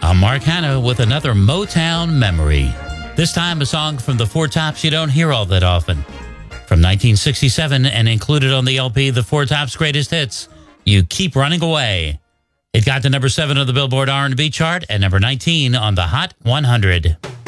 I'm Mark Hanna with another Motown memory. This time a song from the Four Tops you don't hear all that often. From 1967 and included on the LP The Four Tops Greatest Hits, You Keep Running Away. It got to number 7 on the Billboard R&B chart and number 19 on the Hot 100.